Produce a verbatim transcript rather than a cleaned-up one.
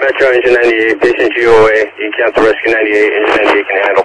Metro Engine ninety-eight, patient G O A, you cancel Rescue ninety-eight, Engine ninety-eight can handle.